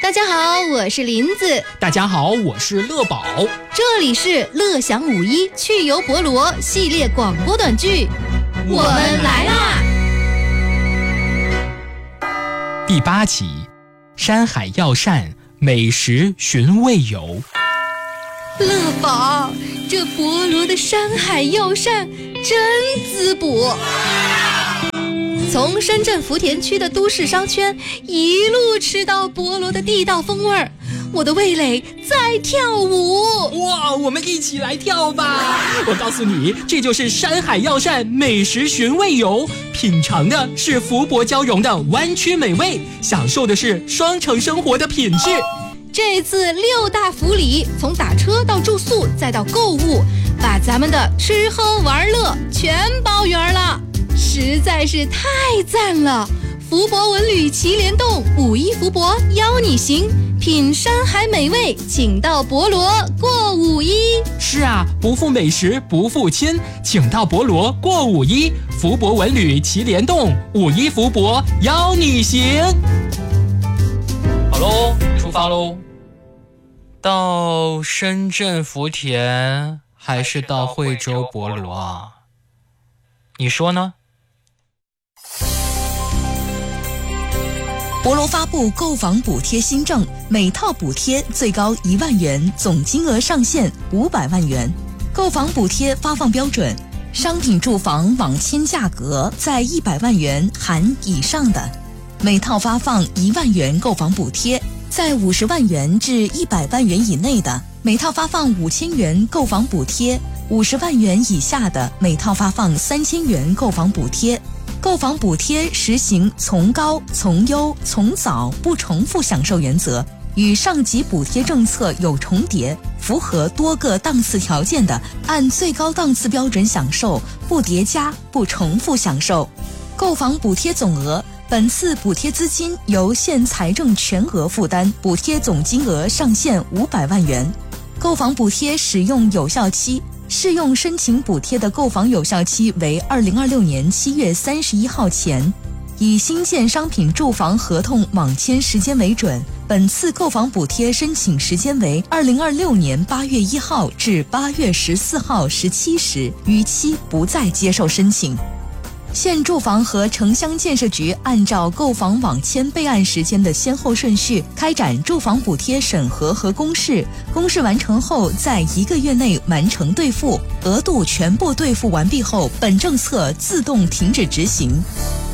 大家好，我是林子。 大家好，我是乐宝。 这里是乐享51趣游博罗系列广播短剧，我们来啦！ 第8集，山海药膳美食寻味游。 乐宝，这博罗的山海药膳真滋补。从深圳福田区的都市商圈一路吃到博罗的地道风味儿，我的味蕾在跳舞。 哇，我们一起来跳吧！我告诉你，这就是山海药膳美食寻味游，品尝的是福伯交融的湾区美味，享受的是双城生活的品质。 这次6大福利，从打车到住宿再到购物，把咱们的吃喝玩乐全包圆了，实在是太赞了！福伯文旅祁连洞5·1福伯邀你行，品山海美味，请到博罗过5·1。 是啊，不负美食不负亲，请到博罗过5·1，福伯文旅祁连洞5·1福伯邀你行。好喽，出发喽！到深圳福田还是到惠州博罗啊？你说呢？ 博罗发布购房补贴新政，每套补贴最高1万元，总金额上限500万元。购房补贴发放标准：商品住房网签价格在100万元含以上的，每套发放1万元购房补贴；在50万元至100万元以内的，每套发放5000元购房补贴；50万元以下的，每套发放3000元购房补贴。购房补贴实行从高、从优、从早不重复享受原则，与上级补贴政策有重叠，符合多个档次条件的，按最高档次标准享受，不叠加、不重复享受。购房补贴总额，本次补贴资金由县财政全额负担，补贴总金额上限500万元。购房补贴使用有效期，适用申请补贴的购房有效期为2026年7月31号前，以新建商品住房合同网签时间为准。本次购房补贴申请时间为2026年8月1号至8月14号17时，逾期不再接受申请。县住房和城乡建设局按照购房网签备案时间的先后顺序开展住房补贴审核和公示，公示完成后在1个月内完成兑付，额度全部兑付完毕后，本政策自动停止执行。